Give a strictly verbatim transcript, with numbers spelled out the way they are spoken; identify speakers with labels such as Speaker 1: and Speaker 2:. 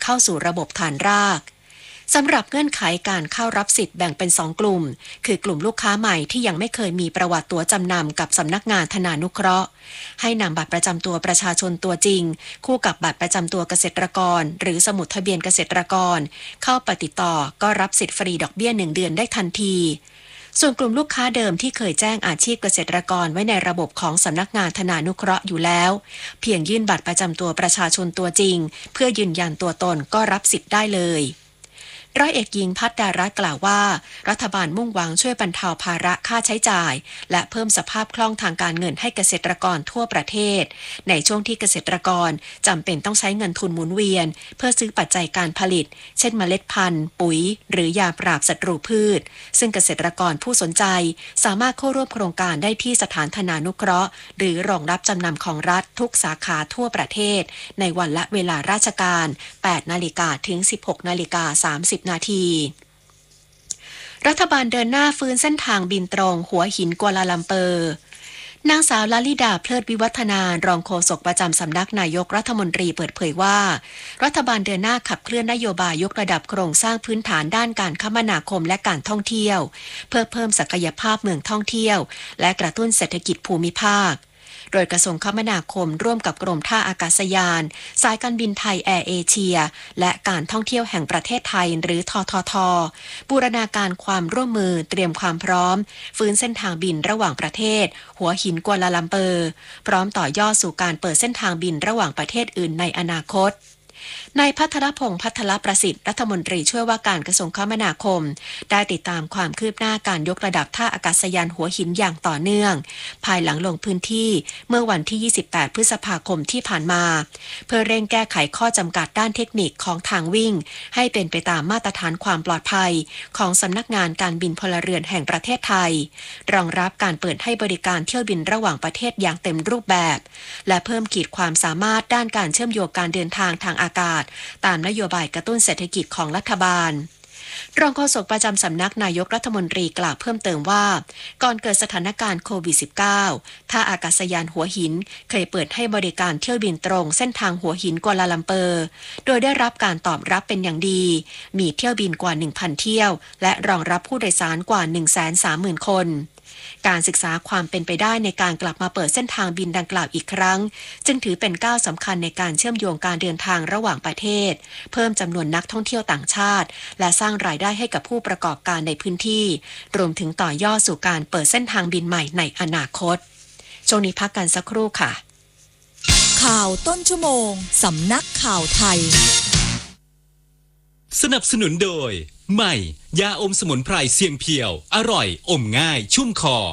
Speaker 1: เข้าสู่ระบบฐานรากสำหรับเงื่อนไขการเข้ารับสิทธิ์แบ่งเป็นสองกลุ่มคือกลุ่มลูกค้าใหม่ที่ยังไม่เคยมีประวัติตั๋วจำนำกับสำนักงานธนานุเคราะห์ให้นำบัตรประจำตัวประชาชนตัวจริงคู่กับบัตรประจำตัวเกษตรกรหรือสมุดทะเบียนเกษตรกรเข้าไปติดต่อก็รับสิทธิ์ฟรีดอกเบี้ยหนึ่งเดือนได้ทันทีส่วนกลุ่มลูกค้าเดิมที่เคยแจ้งอาชีพเกษตรกรไว้ในระบบของสำนักงานธนานุเคราะห์อยู่แล้วเพียงยื่นบัตรประจำตัวประชาชนตัวจริงเพื่อยืนยันตัวตนก็รับสิทธิ์ได้เลยร้อยเอกหญิงพัฒดารัตน์กล่าวว่ารัฐบาลมุ่งหวังช่วยบรรเทาภาระค่าใช้จ่ายและเพิ่มสภาพคล่องทางการเงินให้เกษตรกรทั่วประเทศในช่วงที่เกษตรกรจำเป็นต้องใช้เงินทุนหมุนเวียนเพื่อซื้อปัจจัยการผลิตเช่นเมล็ดพันธุ์ปุ๋ยหรือยาปราบศัตรูพืชซึ่งเกษตรกรผู้สนใจสามารถเข้าร่วมโครงการได้ที่สถานธนานุเคราะห์หรือรองรับจำนำของรัฐทุกสาขาทั่วประเทศในวันและเวลาราชการ แปดนาฬิกาถึง สิบหกนาฬิกาสามสิบนาทีรัฐบาลเดินหน้าฟื้นเส้นทางบินตรงหัวหินกัวลาลัมเปอร์นางสาวลลิดาเพลิดวิวัฒนารองโฆษกประจำสำนักนายกรัฐมนตรีเปิดเผยว่ารัฐบาลเดินหน้าขับเคลื่อนนโยบายยกระดับโครงสร้างพื้นฐานด้านการคมนาคมและการท่องเที่ยวเพื่อเพิ่มศักยภาพเมืองท่องเที่ยวและกระตุ้นเศรษฐกิจภูมิภาคโดยกระทรวงคมนาคมร่วมกับกรมท่าอากาศยานสายการบินไทยแอร์เอเชียและการท่องเที่ยวแห่งประเทศไทยหรือททท.บูรณาการความร่วมมือเตรียมความพร้อมฟื้นเส้นทางบินระหว่างประเทศหัวหินกัวลาลัมเปอร์พร้อมต่อยอดสู่การเปิดเส้นทางบินระหว่างประเทศอื่นในอนาคตนายภัทรพงษ์ภัทรประสิทธิ์รัฐมนตรีช่วยว่าการกระทรวงคมนาคมได้ติดตามความคืบหน้าการยกระดับท่าอากาศยานหัวหินอย่างต่อเนื่องภายหลังลงพื้นที่เมื่อวันที่ยี่สิบแปดพฤษภาคมที่ผ่านมาเพื่อเร่งแก้ไขข้อจำกัดด้านเทคนิคของทางวิ่งให้เป็นไปตามมาตรฐานความปลอดภัยของสำนักงานการบินพลเรือนแห่งประเทศไทยรองรับการเปิดให้บริการเที่ยวบินระหว่างประเทศอย่างเต็มรูปแบบและเพิ่มขีดความสามารถด้านการเชื่อมโยงการเดินทางทางอากาศตามนโยบายกระตุ้นเศรษฐกิจของรัฐบาลรองโฆษกประจำสำนักนายกรัฐมนตรีกล่าวเพิ่มเติมว่าก่อนเกิดสถานการณ์โควิด สิบเก้า ท่าอากาศยานหัวหินเคยเปิดให้บริการเที่ยวบินตรงเส้นทางหัวหินกัวลาลัมเปอร์โดยได้รับการตอบรับเป็นอย่างดีมีเที่ยวบินกว่า หนึ่งพัน เที่ยวและรองรับผู้โดยสารกว่า หนึ่งแสนสามหมื่น คนการศึกษาความเป็นไปได้ในการกลับมาเปิดเส้นทางบินดังกล่าวอีกครั้งจึงถือเป็นก้าวสำคัญในการเชื่อมโยงการเดินทางระหว่างประเทศเพิ่มจำนวนนักท่องเที่ยวต่างชาติและสร้างรายได้ให้กับผู้ประกอบการในพื้นที่รวมถึงต่อยอดสู่การเปิดเส้นทางบินใหม่ในอนาคตช่วงนี้พักกันสักครู่ค่ะ
Speaker 2: ข่าวต้นชั่วโมงสำนักข่าวไทย
Speaker 3: สนับสนุนโดยใหม่ยาอมสมุนไพรเสียงเพียวอร่อยอมง่ายชุ่มคอ